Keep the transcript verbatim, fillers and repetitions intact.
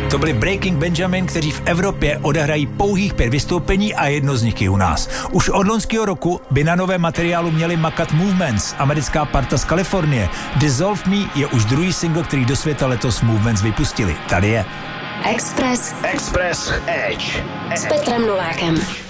To byli Breaking Benjamin, kteří v Evropě odehrají pouhých pět vystoupení a jedno z nich je u nás. Už od loňského roku by na novém materiálu měli makat Movements, americká parta z Kalifornie. Dissolve Me je už druhý single, který do světa letos Movements vypustili. Tady je Express Express Edge s Petrem Novákem.